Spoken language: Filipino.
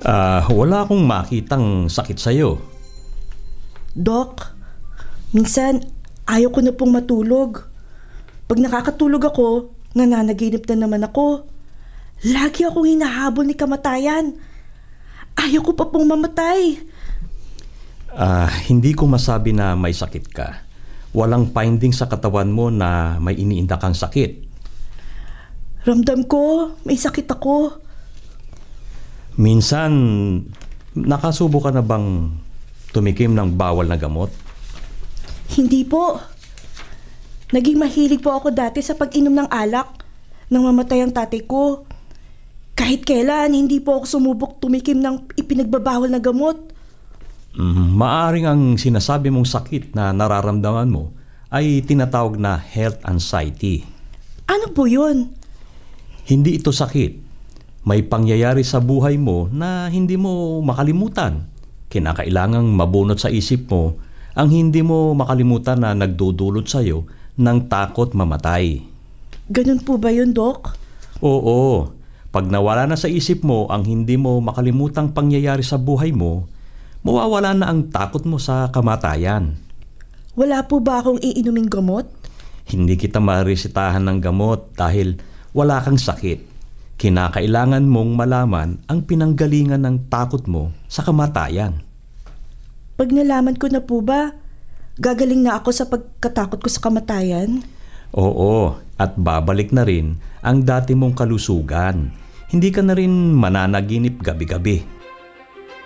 Wala akong makitang sakit sa'yo. Dok, minsan ayaw ko na pong matulog. Pag nakakatulog ako, nananaginip na naman ako. Lagi akong hinahabol ni kamatayan. Ayaw ko pa pong mamatay. Hindi ko masabi na may sakit ka. Walang finding sa katawan mo na may iniinda kang sakit. Ramdam ko, may sakit ako. Minsan, nakasubo ka na bang tumikim ng bawal na gamot? Hindi po. Naging mahilig po ako dati sa pag-inom ng alak nang mamatay ang tatay ko. Kahit kailan, hindi po ako sumubok tumikim ng ipinagbabawal na gamot. Maaring ang sinasabi mong sakit na nararamdaman mo ay tinatawag na health anxiety. Ano po yun? Hindi ito sakit. May pangyayari sa buhay mo na hindi mo makalimutan. Kinakailangang mabunot sa isip mo ang hindi mo makalimutan na nagdudulot sa'yo ng takot mamatay. Ganun po ba yun, Dok? Oo. Pag nawala na sa isip mo ang hindi mo makalimutang pangyayari sa buhay mo, mawawala na ang takot mo sa kamatayan. Wala po ba akong iinuming gamot? Hindi kita maresetahan ng gamot dahil wala kang sakit. Kinakailangan mong malaman ang pinanggalingan ng takot mo sa kamatayan. Pag nalaman ko na po ba, gagaling na ako sa pagkatakot ko sa kamatayan? Oo, at babalik na rin ang dati mong kalusugan. Hindi ka na rin mananaginip gabi-gabi.